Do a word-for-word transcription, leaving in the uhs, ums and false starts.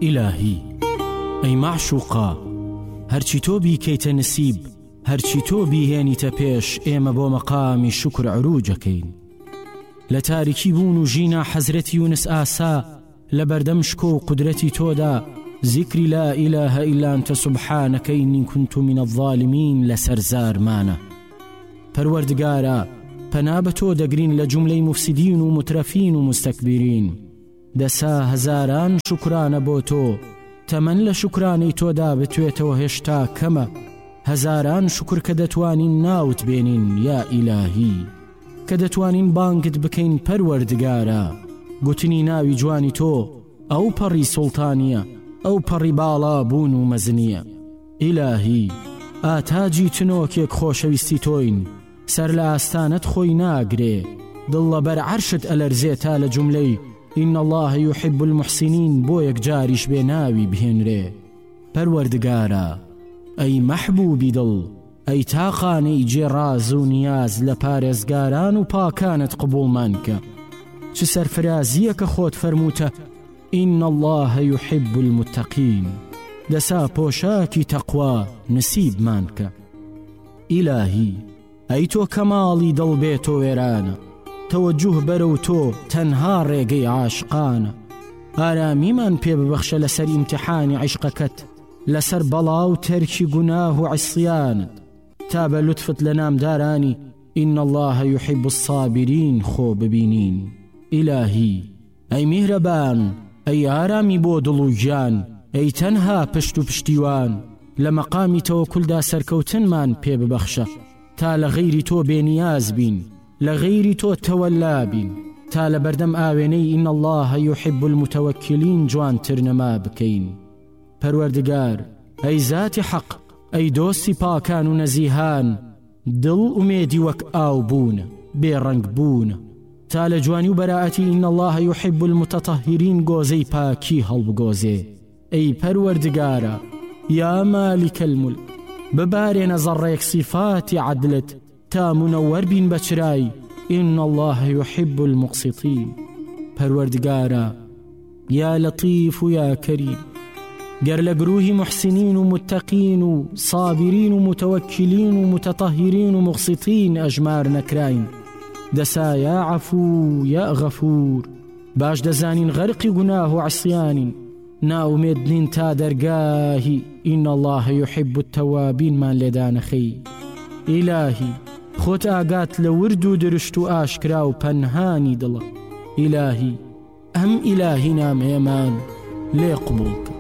ئیلاهی ئەی معشوقا هەرچی تۆ بیکەیتە نسیب هەرچی تۆ بیهێنیتە پێش ئێمە بۆ مەقامی شکر عروجەکەین. لە تاریکی بوون و ژینا حەزرەتی یونس ئاسا لە بەردەم شکۆ و قودرەتی تۆدا ذیکری لا ئیلاهە ئیلا ئەنتە سوبحانەکە ئینی کونت من الظالمین لەسەر زارمانە. پەروەردگارە پەنا بە تۆ دەگرین لە جوملەی مفسیدین و مترەفین و مستەکبیرین. دەسا هەزاران شکرانە بۆ تۆ تەمەن لە شکرانەی تۆدا بتوێتەوە هێشتا کەمە. هەزاران شکر کە دەتوانین ناوت بێنین یا ئیلاهی، کە دەتوانین بانگت بکەین پەروەردگارە. گوتنی ناوی جوانی تۆ ئەو پەڕی سوڵتانیە، ئەو پەڕی باڵا بوون و مەزنیە. ئیلاهی ئاتاجی چنۆکێک خۆشەویستی تۆین، سەر لە ئاستانت خۆی ناگرێ، دڵ لە بەر عەرشت ئەلەرزێ تا لە جوملەی ئین الله یحب المحسنین بۆ یەک جاریش بێ ناوی بهێنرێ. پەروەردگارە ئەی مەحبوبی دڵ، ئەی تاقانەی جێڕاز و نیاز لە پارێزگاران و پاکانت قبوڵمان کە. چ سەرفرازیە کە خۆت فەرموتە ئین الله یحب المتقین، دەسا پۆشاکی تەقوا نسیبمان کە. ئیلاهی ئەی تۆ کەماڵی دڵ بێتۆ وێرانە، تەوەجوه بەرەو تۆ تەنها ڕێگەی عاشقانە. ئارامیمان پێ ببەخشە لەسەر ئیمتحانی عیشقەکەت، لەسەر بەڵاو تەرکی گوناه و عیسیانت، تا بە لوتفت لە نامدارانی ئین الله یحب الصابرین خۆ ببینین. ئیلاهی ئەی میهرەبان، ئەی ئارامی بۆ دڵ و گیان، ئەی تەنها پشت و پشتیوان، لە مەقامی تەوەکولدا سەرکەوتنمان پێ ببەخشە، تا لە غەیری تۆ بێنیاز بین، لە غەیری تۆ تەوەلا بین، تا لە بەردەم ئاوێنەی ئین الله یحب المتوکلین جوانتر نەما بکەین. پەروەردگار ئەی زاتی حەق، ئەی دۆستی پاکان و نەزیهان، دڵ ئومێدی وەک ئاو بوونە بێڕەنگ بوونە، تا لە جوانی و بەراعەتی ئین الله یحب المتطهرین گۆزەی پاکی هەڵبگۆزێ. ئەی پەروەردگارە یا مالک الملک، ببارێنە زەڕێک صفاتی عەدلت، تا منەوەر بین بە چرای ئین الله یحب المقسطین. پەروەردگارە یا لەطیف و یا کەریم، گەر لە گروهی محسنین و متقین و صابرین و متوکلین و متطهرین و مقسطین ئەژمار نەکراین، دەسا یا عەفو یا غەفور، باش دەزانین غەرقی گوناه و عەسیانین، ناومێد نین تا دەرگاهی ئین الله یحب التەوابین مان لێدا نەخەی. ئیلاهی خۆت ئاگات لە ورد و درشت و ئاشکرا و پەنهانی دڵە. ئیلاهی ئەم ئیلاهی نامەیەمان لێ قبوڵ کە.